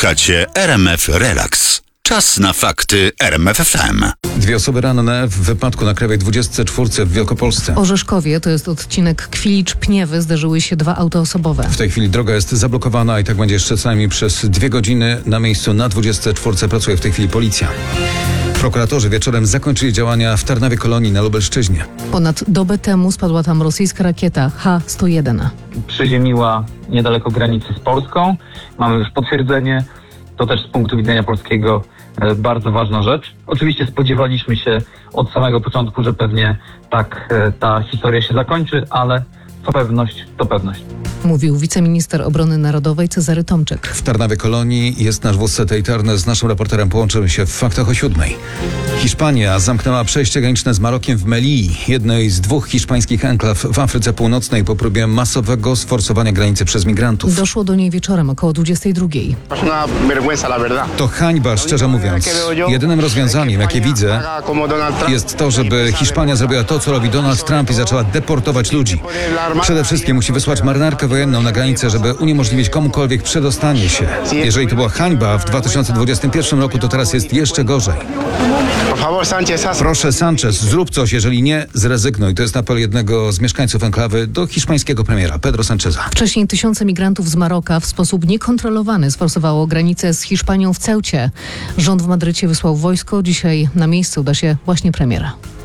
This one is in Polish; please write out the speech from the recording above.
Słuchacie RMF Relax. Czas na fakty RMF FM. 2 osoby ranne w wypadku na Krajowej 24 w Wielkopolsce. W Orzeszkowie, to jest odcinek Kwillicz-Pniewy, zdarzyły się 2 auta osobowe. W tej chwili droga jest zablokowana i tak będzie jeszcze co najmniej przez 2 godziny. Na miejscu na 24 pracuje w tej chwili policja. Prokuratorzy wieczorem zakończyli działania w Tarnawie Kolonii na Lubelszczyźnie. Ponad dobę temu spadła tam rosyjska rakieta H-101. Przyziemiła niedaleko granicy z Polską. Mamy już potwierdzenie. To też z punktu widzenia polskiego bardzo ważna rzecz. Oczywiście spodziewaliśmy się od samego początku, że pewnie tak ta historia się zakończy, ale to pewność, to pewność. Mówił wiceminister obrony narodowej Cezary Tomczyk. W Tarnawie Kolonii jest nasz wódz satelitarny. Z naszym reporterem połączymy się w faktach o 7. Hiszpania zamknęła przejście graniczne z Marokiem w Melilli, jednej z 2 hiszpańskich enklaw w Afryce Północnej, po próbie masowego sforsowania granicy przez migrantów. Doszło do niej wieczorem około 22. To hańba, szczerze mówiąc. Jedynym rozwiązaniem, jakie widzę, jest to, żeby Hiszpania zrobiła to, co robi Donald Trump i zaczęła deportować ludzi. Przede wszystkim musi wysłać marynarkę wojenną na granicę, żeby uniemożliwić komukolwiek przedostanie się. Jeżeli to była hańba w 2021 roku, to teraz jest jeszcze gorzej. Proszę, Sanchez, zrób coś, jeżeli nie, zrezygnuj. To jest apel jednego z mieszkańców enklawy do hiszpańskiego premiera, Pedro Sancheza. Wcześniej tysiące migrantów z Maroka w sposób niekontrolowany sforsowało granicę z Hiszpanią w Ceucie. Rząd w Madrycie wysłał wojsko. Dzisiaj na miejsce uda się właśnie premiera.